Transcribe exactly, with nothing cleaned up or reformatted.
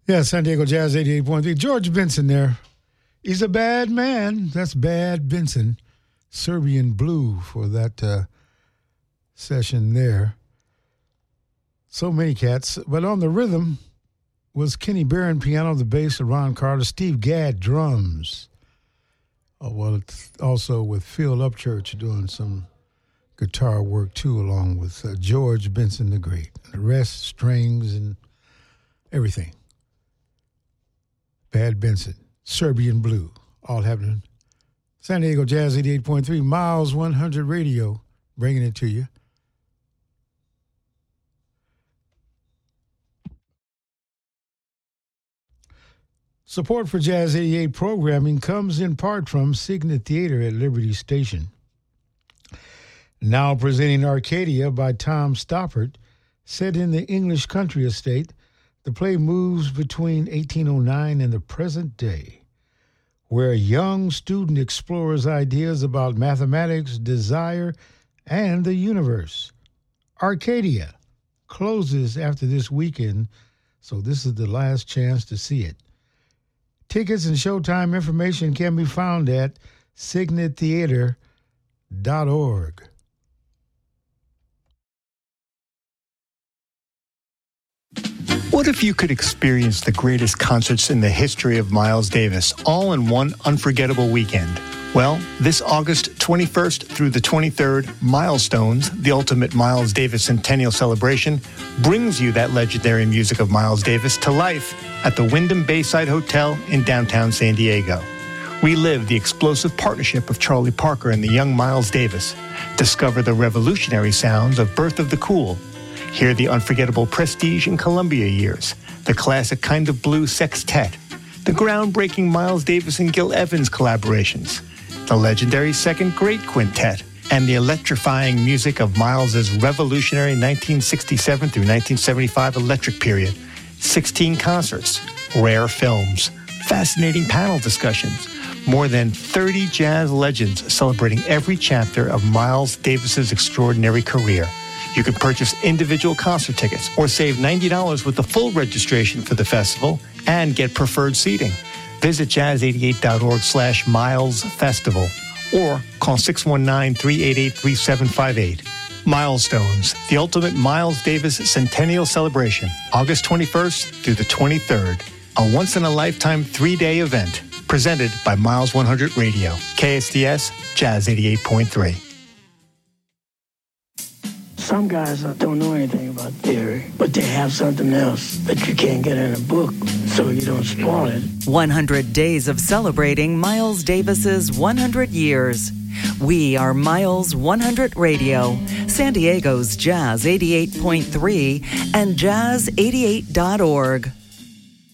Yeah, San Diego Jazz eighty-eight point three. George Benson there. He's a bad man. That's Bad Benson. Serbian Blue for that uh, session there. So many cats. But on the rhythm was Kenny Barron, piano, the bass, Ron Carter, Steve Gadd, drums. Oh, well, it's also with Phil Upchurch doing some guitar work, too, along with uh, George Benson the Great. The rest, strings and everything. Bad Benson, Serbian Blue, all happening. San Diego Jazz eighty-eight point three, Miles one hundred Radio, bringing it to you. Support for Jazz eighty-eight programming comes in part from Signet Theater at Liberty Station. Now presenting Arcadia by Tom Stoppard, set in the English country estate. The play moves between eighteen oh nine and the present day, where a young student explores ideas about mathematics, desire, and the universe. Arcadia closes after this weekend, so this is the last chance to see it. Tickets and showtime information can be found at signet theater dot org. What if you could experience the greatest concerts in the history of Miles Davis all in one unforgettable weekend? Well, this August twenty-first through the twenty-third, Milestones, the ultimate Miles Davis Centennial Celebration, brings you that legendary music of Miles Davis to life at the Wyndham Bayside Hotel in downtown San Diego. Relive the explosive partnership of Charlie Parker and the young Miles Davis. Discover the revolutionary sounds of Birth of the Cool. Hear the unforgettable Prestige and Columbia years, the classic Kind of Blue sextet, the groundbreaking Miles Davis and Gil Evans collaborations, the legendary Second Great Quintet, and the electrifying music of Miles's revolutionary nineteen sixty-seven through nineteen seventy-five electric period. sixteen concerts, rare films, fascinating panel discussions, more than thirty jazz legends celebrating every chapter of Miles Davis's extraordinary career. You can purchase individual concert tickets or save ninety dollars with the full registration for the festival and get preferred seating. Visit jazz eighty-eight dot org slash Miles Festival or call six one nine, three eight eight, three seven five eight. Milestones, the ultimate Miles Davis Centennial Celebration, August twenty-first through the twenty-third. A once-in-a-lifetime three-day event presented by Miles one hundred Radio, K S D S, Jazz eighty-eight point three. Some guys don't know anything about theory, but they have something else that you can't get in a book, so you don't spoil it. one hundred days of celebrating Miles Davis's one hundred years. We are Miles one hundred Radio, San Diego's Jazz eighty-eight point three, and jazz eighty-eight dot org.